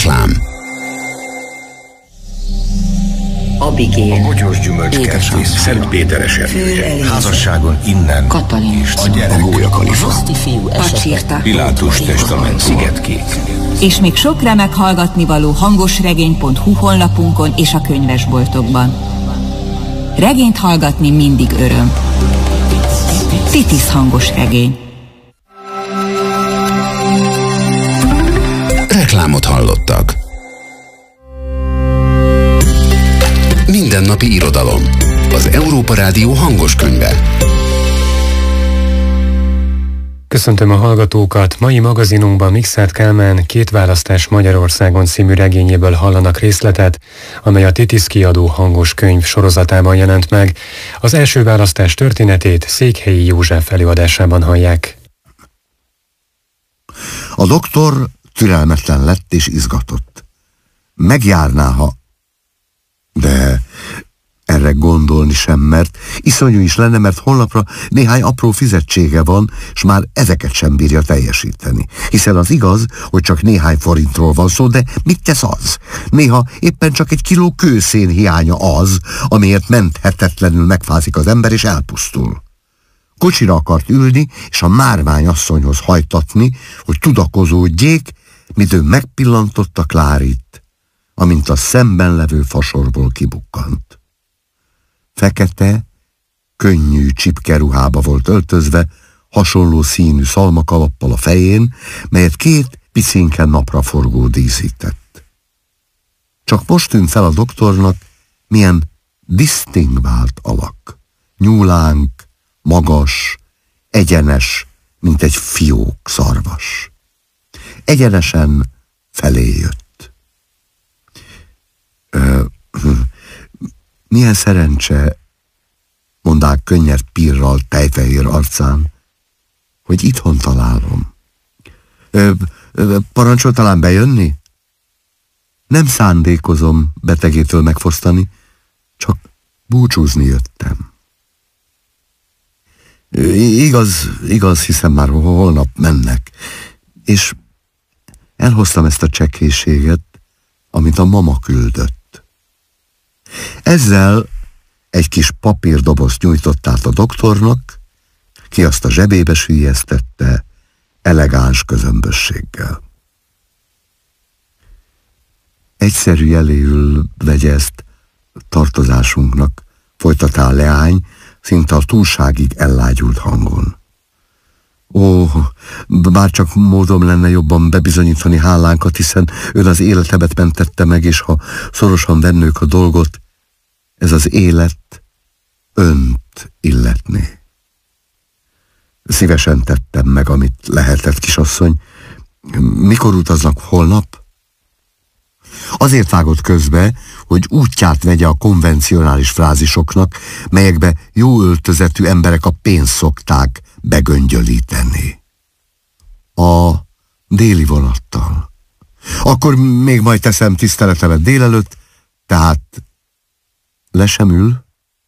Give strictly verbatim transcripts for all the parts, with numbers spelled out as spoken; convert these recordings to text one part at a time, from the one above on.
Reklám. Abigail, a Bogyós Gyümölcskertész, Szent Péteres erdője, házasságon innen, Katalin, és a gyerek, a Gólya Kalifa, Pacsirta, Pilátus testament, Szigetkék. És még sok remek hallgatnivaló hangosregény pont hu honlapunkon és a könyvesboltokban. Regényt hallgatni mindig öröm. Titis hangosregény. Reklámot hallottak. Mindennapi irodalom. Az Európa Rádió hangos könyve. Köszöntöm a hallgatókat! Mai magazinunkban Mikszáth Kálmán Két választás Magyarországon című regényéből hallanak részletet, amely a Titis kiadó hangos könyv sorozatában jelent meg. Az első választás történetét Székhelyi József előadásában hallják. A doktor türelmetlen lett és izgatott. Megjárná, ha... De erre gondolni sem mert, iszonyú is lenne, mert holnapra néhány apró fizetsége van, és már ezeket sem bírja teljesíteni. Hiszen az igaz, hogy csak néhány forintról van szó, de mit tesz az? Néha éppen csak egy kiló kőszén hiánya az, amiért menthetetlenül megfázik az ember és elpusztul. Kocsira akart ülni, és a márvány asszonyhoz hajtatni, hogy tudakozódjék, míg ő megpillantotta Klárit, amint a szemben levő fasorból kibukkant. Fekete, könnyű csipkeruhába volt öltözve, hasonló színű szalmakalappal a fején, melyet két picinke napraforgó díszített. Csak most tűnt fel a doktornak, milyen disztingvált alak. Nyúlánk, magas, egyenes, mint egy fiók szarvas. Egyenesen felé jött. Ö, milyen szerencse, mondák könnyed pirral tejfehér arcán, hogy itthon találom. Ö, ö, parancsol talán bejönni? Nem szándékozom betegétől megfosztani, csak búcsúzni jöttem. Igaz, igaz, hiszen már holnap mennek, és elhoztam ezt a csekélységet, amit a mama küldött. Ezzel egy kis papírdobozt nyújtott át a doktornak, ki azt a zsebébe süllyesztette elegáns közömbösséggel. Egyszerű jeléül vegye ezt tartozásunknak, folytatta a leány, szinte a túlságig ellágyult hangon. Ó, bár csak módom lenne jobban bebizonyítani hálánkat, hiszen ön az életemet mentette meg, és ha szorosan vennők a dolgot, ez az élet önt illetné. Szívesen tettem meg, amit lehetett, kisasszony. Mikor utaznak, holnap? Azért vágott közbe, hogy útját vegye a konvencionális frázisoknak, melyekbe jó öltözetű emberek a pénzt szokták begöngyölíteni. A déli vonattal. Akkor még majd teszem tiszteletemet délelőtt, tehát le sem ül?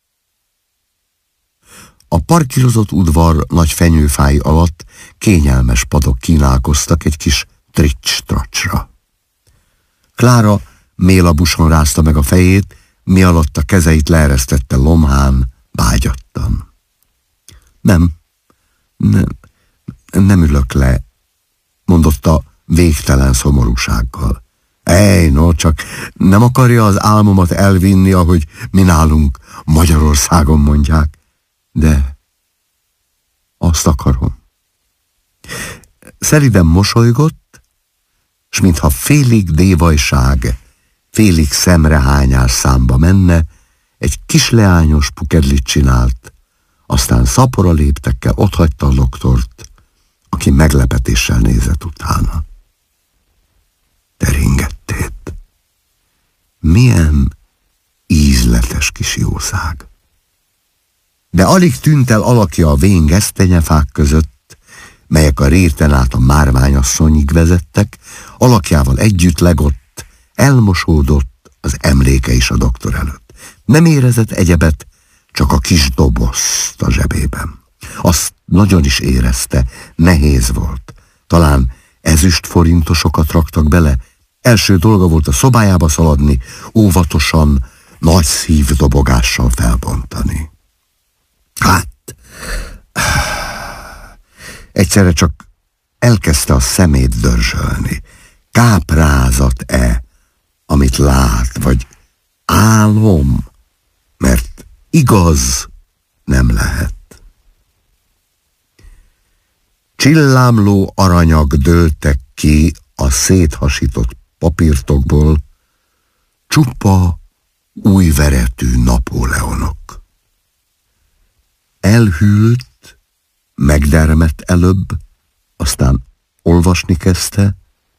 A parkírozott udvar nagy fenyőfái alatt kényelmes padok kínálkoztak egy kis trics-tracsra. Klára mélabuson rázta meg a fejét, mi alatt a kezeit leeresztette lomhán, vágyattan. Nem, nem, nem ülök le, mondotta végtelen szomorúsággal. Ej, no, csak nem akarja az álmomat elvinni, ahogy mi nálunk Magyarországon mondják, de azt akarom. Szeliden mosolygott, s mintha félig dévajság, félig szemrehányás számba menne, egy kis leányos pukedlit csinált, aztán szapora léptekkel otthagyta a doktort, aki meglepetéssel nézett utána. Teringettét. Milyen ízletes kis jószág. De alig tűnt el alakja a vén gesztenyefák között, melyek a rérten át a márványasszonyig vezettek, alakjával együtt legott, elmosódott az emléke is a doktor előtt. Nem érezett egyebet, csak a kis dobozt a zsebében. Azt nagyon is érezte, nehéz volt. Talán ezüst forintosokat raktak bele, Első dolga volt a szobájába szaladni, óvatosan, nagy szívdobogással felbontani. Hát, egyszerre csak elkezdte a szemét dörzsölni. Káprázat-e, amit lát, vagy álom, mert igaz nem lehet. Csillámló aranyak dőltek ki a széthasított papírtokból, csupa újveretű Napóleonok. Elhűlt, megdermett előbb, aztán olvasni kezdte.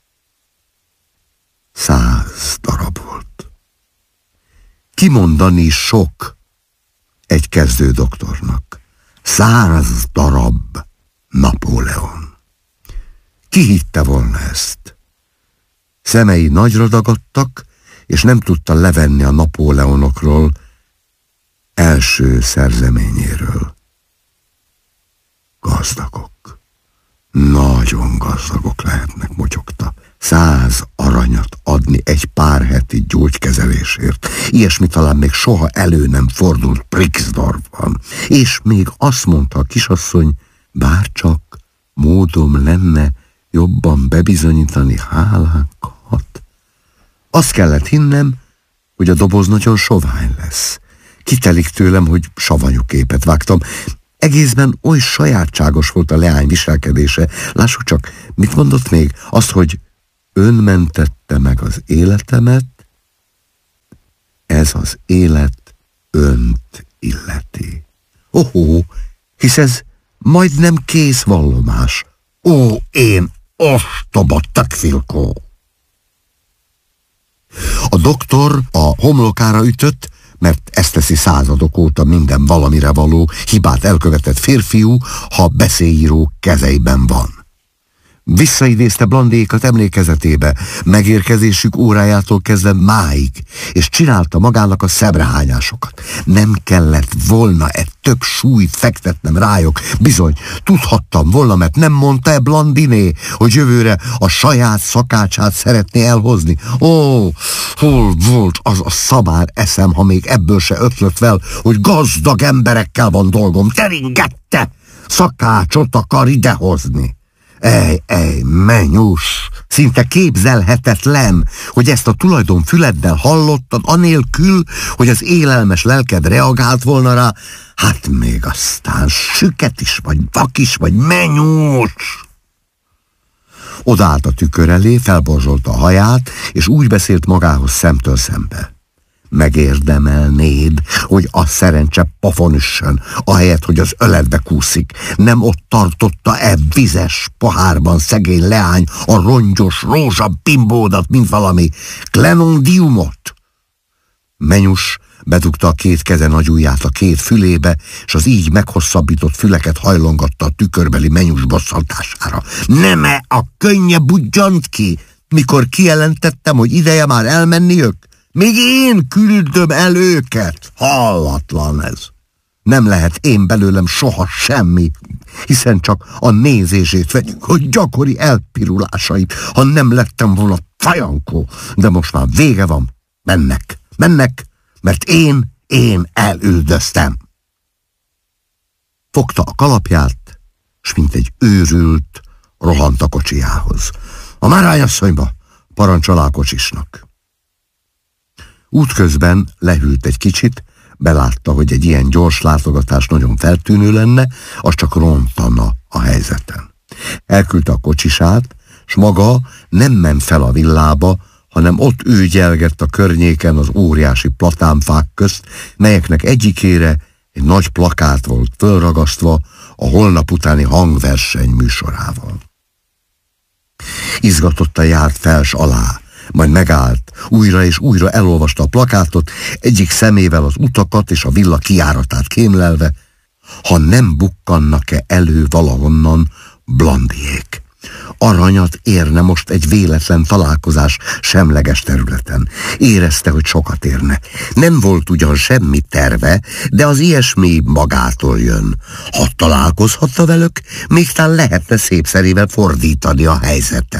Száz darab volt. Kimondani sok egy kezdő doktornak. Száz darab Napóleon. Ki hitte volna ezt? Szemei nagyra dagadtak, és nem tudta levenni a Napóleonokról első szerzeményéről. Gazdagok. Nagyon gazdagok lehetnek, motyogta. Száz aranyat adni egy pár heti gyógykezelésért. Ilyesmi talán még soha elő nem fordult Brixdorfban. És még azt mondta a kisasszony, bárcsak módom lenne jobban bebizonyítani hálánkat. Azt kellett hinnem, hogy a doboz nagyon sovány lesz. Kitelik tőlem, hogy savanyú képet vágtam. Egészben oly sajátságos volt a leány viselkedése. Lássuk csak, mit mondott még? Azt, hogy ön mentette meg az életemet, ez az élet önt illeti. Ohó, hisz ez majdnem kész vallomás. Ó, én ostoba tökfilkó! A doktor a homlokára ütött, mert ezt teszi századok óta minden valamire való, hibát elkövetett férfiú, ha beszélyíró kezeiben van. Visszaidézte Blandiékat emlékezetébe, megérkezésük órájától kezdve máig, és csinálta magának a szemrehányásokat. Nem kellett volna-e több súlyt fektetnem rájuk. Bizony, tudhattam volna, mert nem mondta-e Blandiné, hogy jövőre a saját szakácsát szeretné elhozni. Ó, hol volt az a szabár eszem, ha még ebből se ötlött fel, hogy gazdag emberekkel van dolgom. Teringette! Szakácsot akar idehozni. Ej, ej, menyus! Szinte képzelhetetlen, hogy ezt a tulajdon füleddel hallottad, anélkül, hogy az élelmes lelked reagált volna rá. Hát még aztán süket is, vagy vak is, vagy menyus! Odaállt a tükör elé, felborzsolta a haját, és úgy beszélt magához szemtől szembe. Megérdemelnéd, hogy a szerencse pofon üssön, ahelyett, hogy az öletbe kúszik. Nem ott tartotta-e vizes pohárban szegény leány a rongyos rózsabimbódat, mint valami klenondiumot? Menyus bedugta a két keze nagy ujját a két fülébe, és az így meghosszabbított füleket hajlongatta a tükörbeli Menyus bosszantására. Nem-e a könnye budjant ki, mikor kijelentettem, hogy ideje már elmenniük? Még én küldöm el őket. Hallatlan ez. Nem lehet én belőlem soha semmi, hiszen csak a nézését vegyük, hogy gyakori elpirulásait, ha nem lettem volna fajankó. De most már vége van. Mennek, mennek, mert én, én elüldöztem. Fogta a kalapját, s mint egy őrült, rohant a kocsijához. A márványasszonyba, parancsolá a kocsisnak. Útközben lehűlt egy kicsit, belátta, hogy egy ilyen gyors látogatás nagyon feltűnő lenne, az csak rontana a helyzeten. Elküldte a kocsisát, s maga nem ment fel a villába, hanem ott őgyelgett a környéken az óriási platánfák közt, melyeknek egyikére egy nagy plakát volt fölragasztva a holnap utáni hangverseny műsorával. Izgatottan járt fels alá, majd megállt, újra és újra elolvasta a plakátot, egyik szemével az utakat és a villa kijáratát kémlelve, ha nem bukkannak-e elő valahonnan Blandiék. Aranyat érne most egy véletlen találkozás semleges területen. Érezte, hogy sokat érne. Nem volt ugyan semmi terve, de az ilyesmi magától jön. Ha találkozhatta velük, még talán lehetne szépszerével fordítani a helyzeten.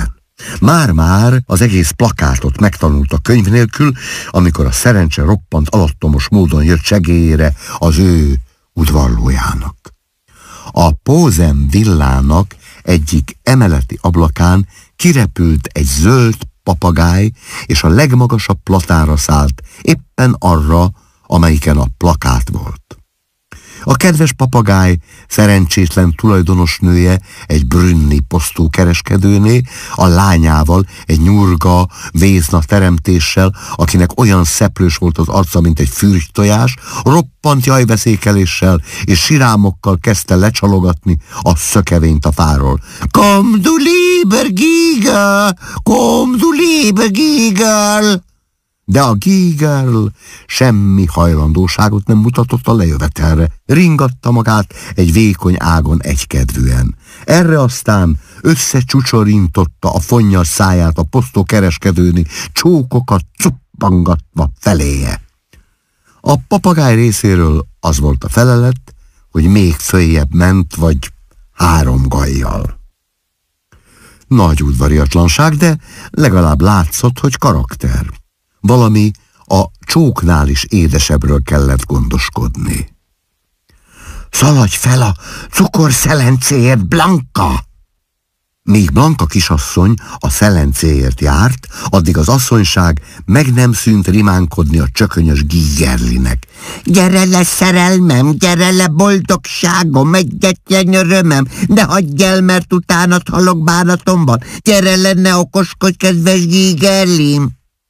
Már-már az egész plakátot megtanulta könyv nélkül, amikor a szerencse roppant alattomos módon jött segélyére az ő udvarlójának. A Pózem villának egyik emeleti ablakán kirepült egy zöld papagáj, és a legmagasabb platára szállt, éppen arra, amelyiken a plakát volt. A kedves papagáj szerencsétlen tulajdonosnője egy brünni posztókereskedőné, a lányával, egy nyurga, vézna teremtéssel, akinek olyan szeplős volt az arca, mint egy fürgytojás, roppant jajveszékeléssel és sirámokkal kezdte lecsalogatni a szökevényt a fáról. Komm du lieber Giegel! Komm du lieber Giegel! De a Giegel semmi hajlandóságot nem mutatott a lejövetelre. Ringatta magát egy vékony ágon egykedvűen. Erre aztán összecsúcsorintotta a fonnyas száját a posztókereskedőni, csókokat cuppangatva feléje. A papagáj részéről az volt a felelet, hogy még följebb ment, vagy három gajjal. Nagy udvariatlanság, de legalább látszott, hogy karakter. Valami a csóknál is édesebbről kellett gondoskodni. Szaladj fel a cukorszelencéért, Blanka! Míg Blanka kisasszony a szelencéért járt, addig az asszonyság meg nem szűnt rimánkodni a csökönyös Giegerlinek. Gyere le, szerelmem, gyere le, boldogságom, egyetlen örömem, de hagyj el, mert utánad halok bánatomban. Gyere le, ne okoskodj, kedves Giegerlim!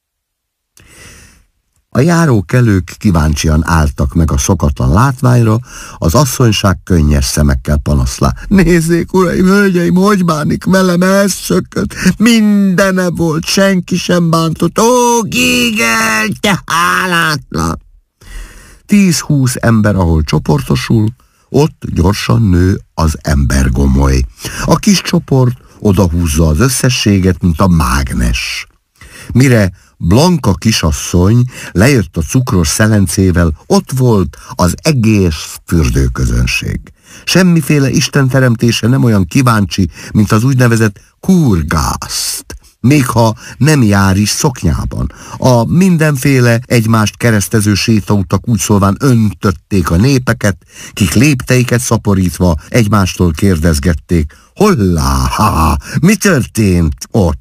A járókelők kíváncsian álltak meg a szokatlan látványra, az asszonyság könnyes szemekkel panaszlá. Nézzék, uraim, hölgyeim, hogy bánik velem, ez szökött, mindene volt, senki sem bántott. Ó, Giegel, te hálátlan! Tíz-húsz ember, ahol csoportosul, ott gyorsan nő az embergomoly. A kis csoport odahúzza az összességet, mint a mágnes. Mire Blanka kisasszony lejött a cukros szelencével, ott volt az egész fürdőközönség. Semmiféle istenteremtése nem olyan kíváncsi, mint az úgynevezett kurgászt, még ha nem jár is szoknyában. A mindenféle egymást keresztező sétautak úgy szólván öntötték a népeket, kik lépteiket szaporítva egymástól kérdezgették, hollá, ha, mi történt ott?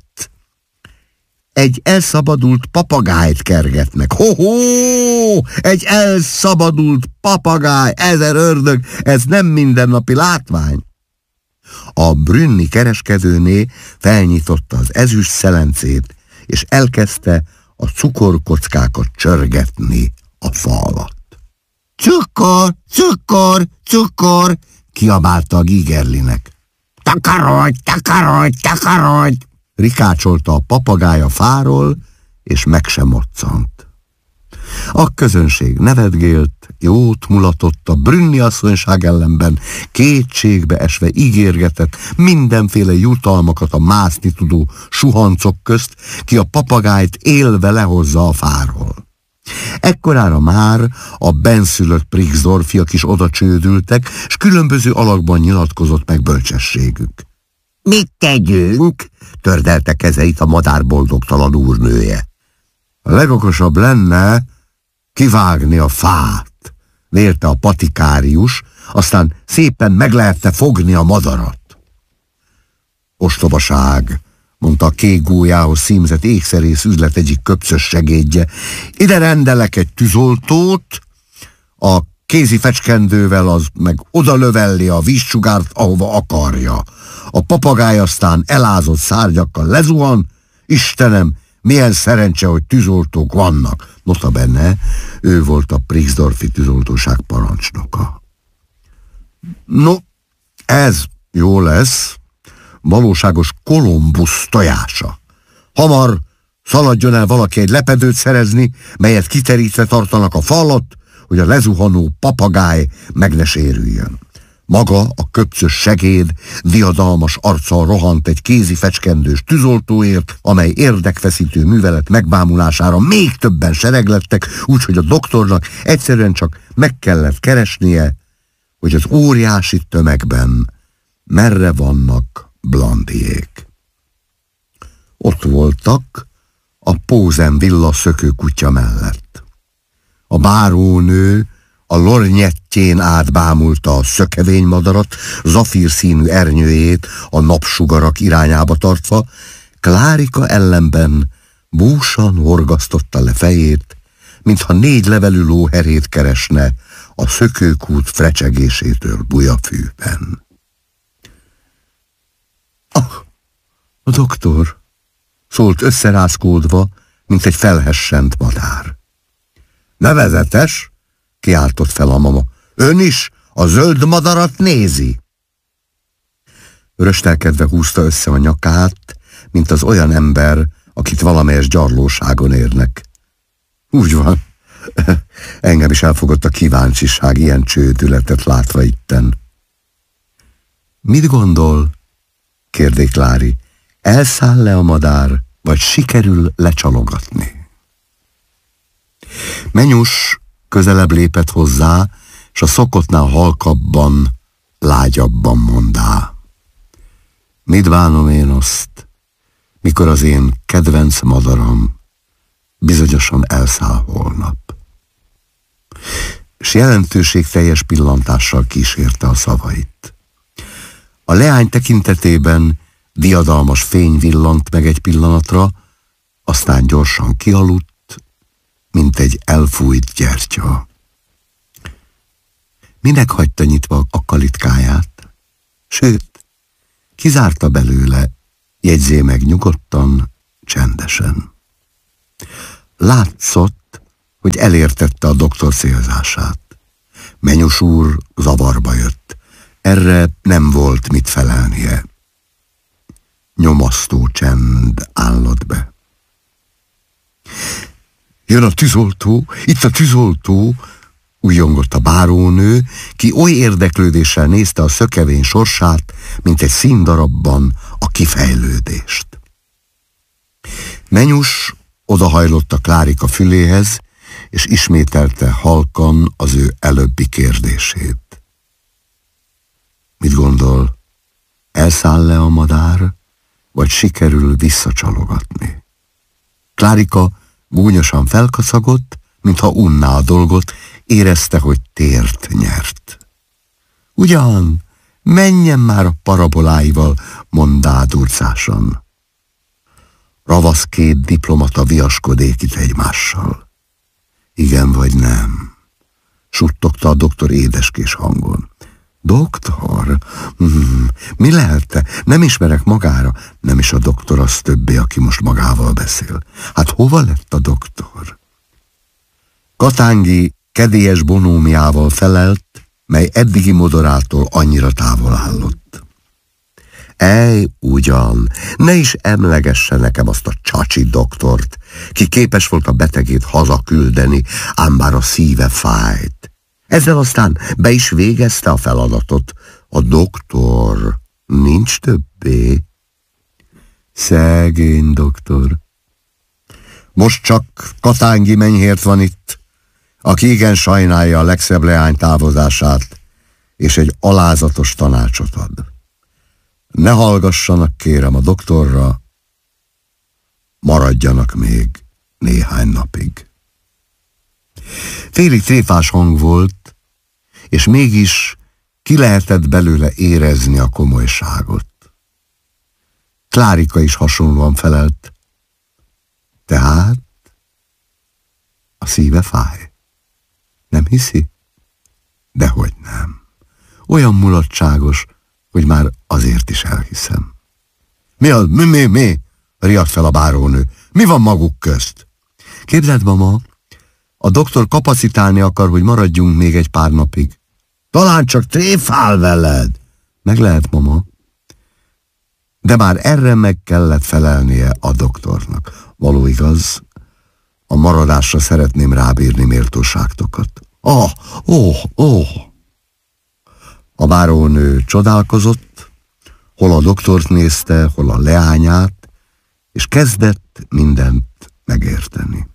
Egy elszabadult papagájt kergetnek. Ho-ho! Egy elszabadult papagáj, ezer ördög, ez nem mindennapi látvány. A brünni kereskedőné felnyitotta az ezüst szelencét, és elkezdte a cukorkockákat csörgetni a fa alatt. Cukor, cukor, cukor, kiabálta a Giegerlinek. Takarodj, takarodj, takarodj! Rikácsolta a papagáj a fáról, és meg sem moccant. A közönség nevetgélt, jót mulatott, a brünni asszonyság ellenben kétségbe esve ígérgetett mindenféle jutalmakat a mászni tudó suhancok közt, ki a papagájt élve lehozza a fáról. Ekkorára már a benszülött Prixdorfiak is oda csődültek, s különböző alakban nyilatkozott meg bölcsességük. Mit tegyünk? Tördelte kezeit a madár boldogtalan úrnője. A legokosabb lenne kivágni a fát, vélte a patikárius, aztán szépen meg lehetne fogni a madarat. Ostobaság, mondta a kék gólyához címzett ékszerész üzlet egyik köpcös segédje. Ide rendelek egy tűzoltót, a kézi fecskendővel az meg odalövelli a vízsugárt, ahova akarja. A papagáj aztán elázott szárnyakkal lezuhan. Istenem, milyen szerencse, hogy tűzoltók vannak. Notabene, ő volt a Prixdorfi tűzoltóság parancsnoka. No, ez jó lesz. Valóságos Kolumbusz tojása. Hamar szaladjon el valaki egy lepedőt szerezni, melyet kiterítve tartanak a fa alatt, hogy a lezuhanó papagáj meg ne sérüljön. Maga a köpcös segéd diadalmas arccal rohant egy kézi fecskendős tűzoltóért, amely érdekfeszítő művelet megbámulására még többen sereglettek, úgyhogy a doktornak egyszerűen csak meg kellett keresnie, hogy az óriási tömegben merre vannak Blandiék. Ott voltak a Pózen villa szökőkutya mellett. A bárónő a lornyettjén átbámulta a szökevénymadarat, zafír színű ernyőjét a napsugarak irányába tartva, Klárika ellenben búsan horgasztotta le fejét, mintha négy levelű lóherét keresne a szökőkút frecsegésétől bujafűben. Ah, a doktor! Szólt összerázkódva, mint egy felhessent madár. Nevezetes! Kiáltott fel a mama. Ön is a zöld madarat nézi? Röstelkedve húzta össze a nyakát, mint az olyan ember, akit valamelyes gyarlóságon érnek. Úgy van. Engem is elfogott a kíváncsiság ilyen csődületet látva itten. Mit gondol? Kérdé Klári. Elszáll le a madár, vagy sikerül lecsalogatni? Menyus közelebb lépett hozzá, és a szokottnál halkabban, lágyabban mondá. Mit bánom én azt, mikor az én kedvenc madaram bizonyosan elszáll holnap. És jelentőségteljes pillantással kísérte a szavait. A leány tekintetében diadalmas fény villant meg egy pillanatra, aztán gyorsan kialudt, mint egy elfújt gyertya. Minek hagyta nyitva a kalitkáját? Sőt, kizárta belőle, jegyzé meg nyugodtan, csendesen. Látszott, hogy elértette a doktor célzását. Menyus úr zavarba jött. Erre nem volt mit felelnie. Nyomasztó csend állott be. Jön a tűzoltó, itt a tűzoltó, újjongott a bárónő, ki oly érdeklődéssel nézte a szökevény sorsát, mint egy színdarabban a kifejlődést. Menyus odahajlott a Klárika füléhez, és ismételte halkan az ő előbbi kérdését. Mit gondol, elszáll le a madár, vagy sikerül visszacsalogatni? Klárika gúnyosan felkacagott, mintha unná a dolgot, érezte, hogy tért nyert. Ugyan, menjen már a paraboláival, mondá durcásan. Ravasz két diplomata viaskodék itt egymással. Igen vagy nem, suttogta a doktor édeskés hangon. Doktor? Hmm, mi lehet-e? Nem ismerek magára. Nem is a doktor az többé, aki most magával beszél. Hát hova lett a doktor? Katángi kedélyes bonómiával felelt, mely eddigi modorától annyira távol állott. Ej, ugyan, ne is emlegesse nekem azt a csacsi doktort, ki képes volt a betegét hazaküldeni, ám bár a szíve fájt. Ezzel aztán be is végezte a feladatot. A doktor nincs többé. Szegény doktor. Most csak Katángi menyhért van itt, aki igen sajnálja a legszebb leány távozását, és egy alázatos tanácsot ad. Ne hallgassanak, kérem, a doktorra, maradjanak még néhány napig. Félig tréfás hang volt, és mégis ki lehetett belőle érezni a komolyságot. Klárika is hasonlóan felelt. Tehát a szíve fáj. Nem hiszi? Dehogy nem. Olyan mulatságos, hogy már azért is elhiszem. Mi az? Mi, mi, mi? Riadt fel a bárónő. Mi van maguk közt? Képzeld, mama, a doktor kapacitálni akar, hogy maradjunk még egy pár napig. Talán csak tréfál veled. Meg lehet, mama. De már erre meg kellett felelnie a doktornak. Való igaz, a maradásra szeretném rábírni méltóságtokat. Oh, oh, oh. A bárónő csodálkozott, hol a doktort nézte, hol a leányát, és kezdett mindent megérteni.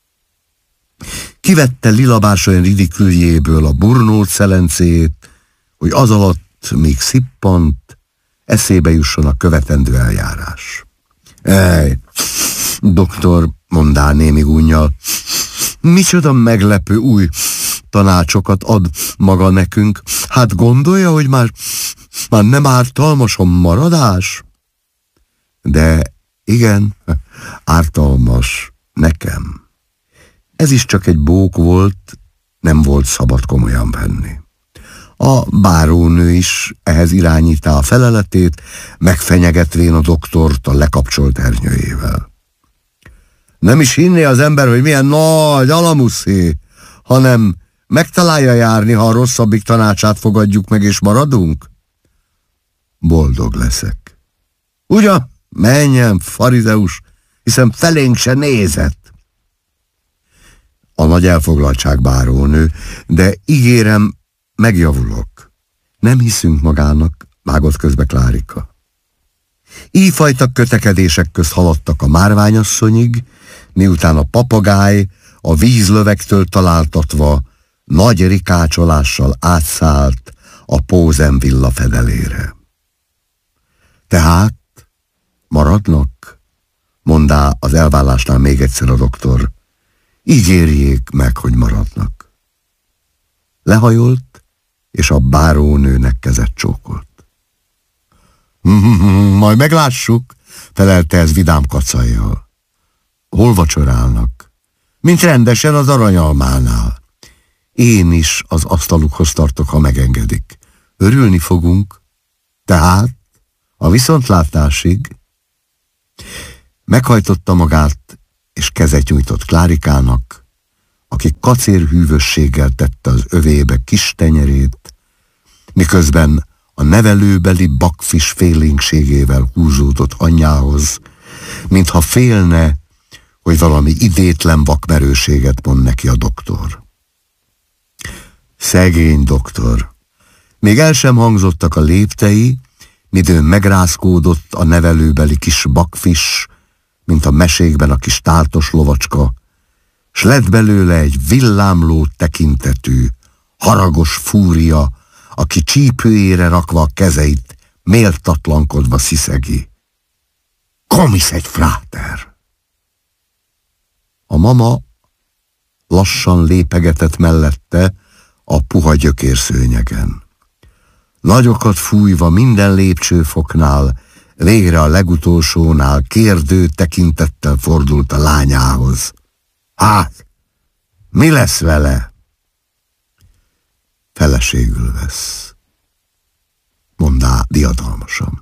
Kivette lilabársony ridiküljéből a burnót szelencét, hogy az alatt, míg szippant, eszébe jusson a követendő eljárás. Ej, doktor, mondá némi gúnnyal, micsoda meglepő új tanácsokat ad maga nekünk. Hát gondolja, hogy már, már nem ártalmas a maradás? De igen, ártalmas nekem. Ez is csak egy bók volt, nem volt szabad komolyan venni. A bárónő is ehhez irányítá a feleletét, megfenyegetvén a doktort a lekapcsolt ernyőjével. Nem is hinné az ember, hogy milyen nagy alamuszé, hanem megtalálja járni, ha a rosszabbik tanácsát fogadjuk meg és maradunk? Boldog leszek. Ugyan, menjen, farizeus, hiszen felénk se nézett. A nagy elfoglaltság bárónő, de ígérem, megjavulok. Nem hiszünk magának, vágott közbe Klárika. Íjfajta kötekedések közt haladtak a márványasszonyig, miután a papagáj a vízlövektől találtatva nagy rikácsolással átszállt a Pózen villa fedelére. Tehát maradnak? Mondá az elvállásnál még egyszer a doktor. Ígérjék meg, hogy maradnak. Lehajolt, és a bárónőnek kezet csókolt. Majd meglássuk, felelte ez vidám kacajjal. Hol vacsorálnak? Mint rendesen az Aranyalmánál. Én is az asztalukhoz tartok, ha megengedik. Örülni fogunk. Tehát a viszontlátásig. Meghajtotta magát, és kezet nyújtott Klárikának, aki kacérhűvösséggel tette az övébe kis tenyerét, miközben a nevelőbeli bakfis félénkségével húzódott anyjához, mintha félne, hogy valami idétlen vakmerőséget mond neki a doktor. Szegény doktor. Még el sem hangzottak a léptei, midőn megrázkódott a nevelőbeli kis bakfis, mint a mesékben a kis táltos lovacska, s lett belőle egy villámló tekintetű, haragos fúria, aki csípőjére rakva a kezeit méltatlankodva sziszegi. Komisz egy fráter! A mama lassan lépegetett mellette a puha gyökérszőnyegen. Nagyokat fújva minden lépcsőfoknál, végre a legutolsónál kérdő tekintettel fordult a lányához. Hát, mi lesz vele? Feleségül vesz, mondá diadalmasan.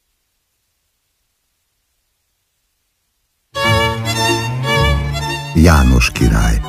János király.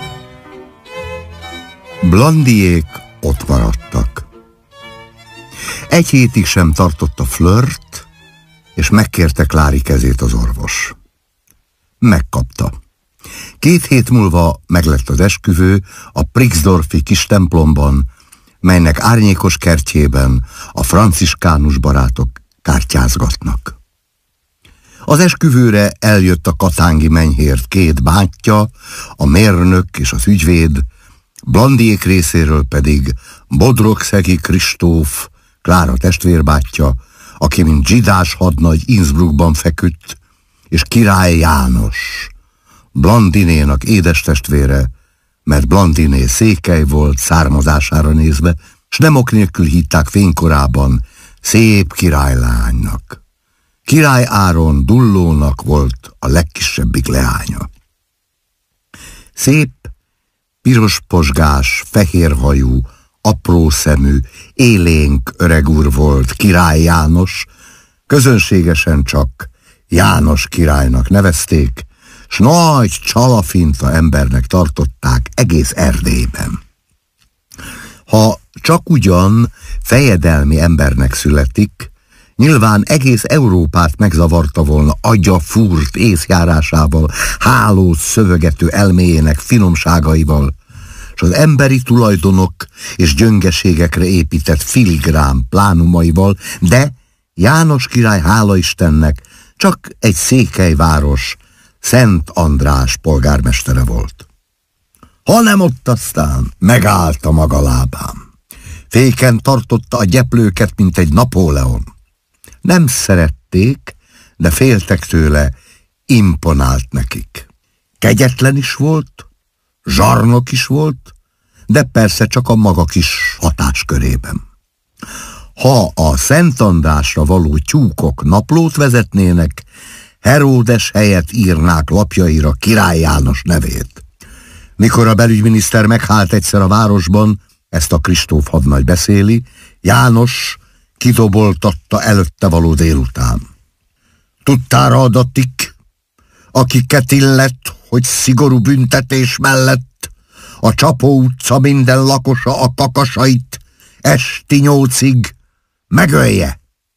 Blandiék ott maradtak. Egy hétig sem tartott a flört, és megkérte Klári kezét az orvos. Megkapta. Két hét múlva meglett az esküvő a Prixdorfi kis templomban, melynek árnyékos kertjében a franciskánus barátok kártyázgatnak. Az esküvőre eljött a katángi menyhért két bátyja, a mérnök és az ügyvéd, Blandiék részéről pedig Bodrogszegi Kristóf, Klára testvérbátyja, aki mint zsidás hadnagy Innsbruckban feküdt, és Király János, Blandinénak édestestvére, mert Blandiné székely volt származására nézve, s nem ok nélkül hitták fénykorában szép királylánynak. Király Áron Dullónak volt a legkisebbik leánya. Szép, pirosposgás, fehérhajú, apró szemű, élénk öreg úr volt Király János, közönségesen csak János királynak nevezték, s nagy csalafinta embernek tartották egész Erdélyben. Ha csak ugyan fejedelmi embernek születik, nyilván egész Európát megzavarta volna agya fúrt észjárásával, hálót szövögető elméjének finomságaival, s az emberi tulajdonok és gyöngeségekre épített filigrán plánumaival, de János király, hála Istennek, csak egy székelyváros, Szent András polgármestere volt. Hanem ott aztán megállt a maga lábán. Féken tartotta a gyeplőket, mint egy Napóleon. Nem szerették, de féltek tőle, imponált nekik. Kegyetlen is volt, zsarnok is volt, de persze csak a maga kis hatáskörében. Ha a Szent Andrásra való tyúkok naplót vezetnének, Heródes helyett írnák lapjaira Király János nevét. Mikor a belügyminiszter meghált egyszer a városban, ezt a Kristóf hadnagy beszéli, János kidoboltatta előtte való délután. Tudtára adatik, akiket illet, hogy szigorú büntetés mellett a Csapó utca minden lakosa a kakasait esti nyolcig megölje.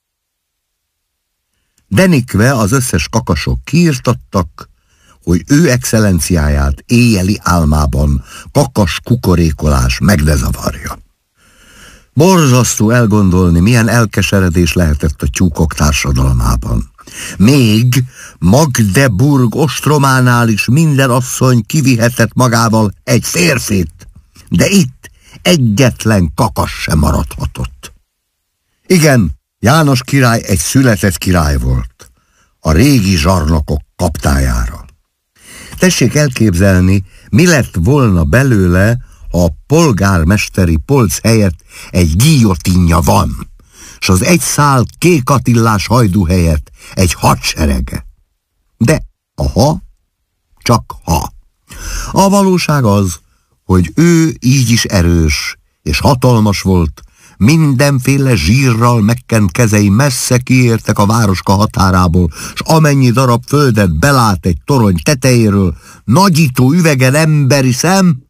Denikve az összes kakasok kiirtattak, hogy ő excellenciáját éjjeli álmában kakas kukorékolás meg ne zavarja. Borzasztó elgondolni, milyen elkeseredés lehetett a tyúkok társadalmában. Még Magdeburg ostrománál is minden asszony kivihetett magával egy férfit, de itt egyetlen kakas sem maradhatott. Igen, János király egy született király volt, a régi zsarnokok kaptájára. Tessék elképzelni, mi lett volna belőle, ha a polgármesteri polc helyett egy guillotinja van, s az egy szál Kék Attillás hajdú helyett egy hadserege. De a ha, csak ha. A valóság az, hogy ő így is erős és hatalmas volt, mindenféle zsírral megkent kezei messze kiértek a városka határából, s amennyi darab földet belát egy torony tetejéről, nagyító üvegen emberi szem,